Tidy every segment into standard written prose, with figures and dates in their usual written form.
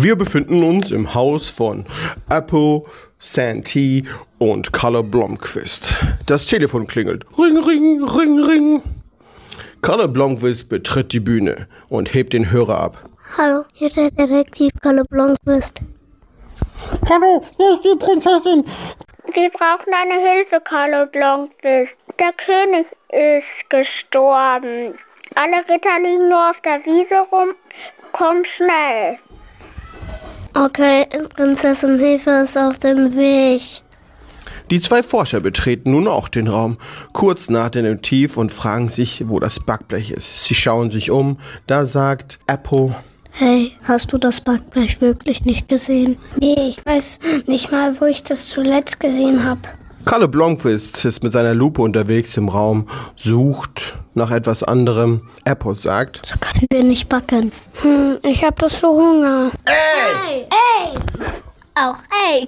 Wir befinden uns im Haus von Apple, Santee und Kalle Blomqvist. Das Telefon klingelt. Ring, ring, ring, ring. Kalle Blomqvist betritt die Bühne und hebt den Hörer ab. Hallo, hier ist der Detektiv Kalle Blomqvist. Hallo, hier ist die Prinzessin. Wir brauchen deine Hilfe, Kalle Blomqvist. Der König ist gestorben. Alle Ritter liegen nur auf der Wiese rum. Komm schnell. Okay, Prinzessin Hilfe ist auf dem Weg. Die zwei Forscher betreten nun auch den Raum, kurz nach dem Detektiv und fragen sich, wo das Backblech ist. Sie schauen sich um, da sagt Apple: Hey, hast du das Backblech wirklich nicht gesehen? Nee, ich weiß nicht mal, wo ich das zuletzt gesehen habe. Kalle Blomqvist ist mit seiner Lupe unterwegs im Raum, sucht nach etwas anderem. Apple sagt: So können wir nicht backen. Ich hab doch so Hunger. Ey! Auch ey!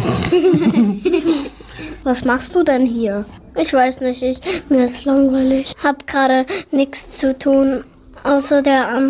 Was machst du denn hier? Ich weiß nicht, mir ist langweilig. Hab gerade nichts zu tun, außer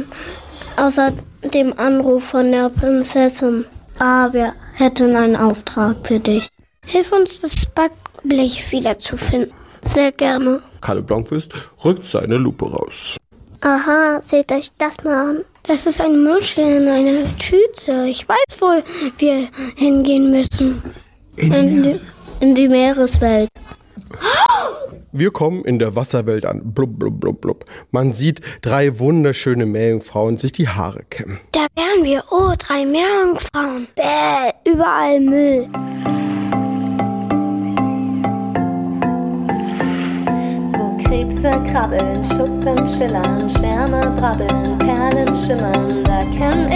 dem Anruf von der Prinzessin. Wir hätten einen Auftrag für dich. Hilf uns, das Backblech wiederzufinden. Sehr gerne. Kalle Blomqvist rückt seine Lupe raus. Aha, seht euch das mal an. Das ist ein Muschel in einer Tüte. Ich weiß, wo wir hingehen müssen. In die Meereswelt. Wir kommen in der Wasserwelt an. Blub, blub, blub, blub. Man sieht 3 wunderschöne Meerjungfrauen sich die Haare kämmen. Da wären wir. Oh, 3 Meerjungfrauen. Bäh, überall Müll. Krebse krabbeln, Schuppen schillern, Schwärme brabbeln, Perlen schimmern, da kennen